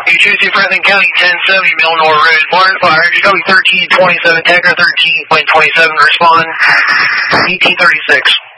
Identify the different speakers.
Speaker 1: You choose your Franklin County 1070 Milnor Road, Barn Fire, GW 1327, Tegra 13.27, respond 1836.